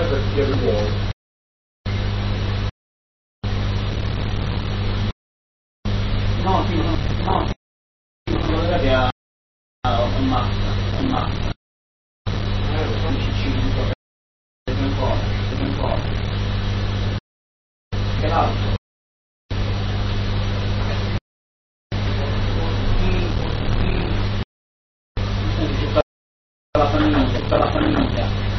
per tirare l'uovo. No, sì, non vedrà che ha un mazza. Ancora. Che l'altro? Tutta la famiglia.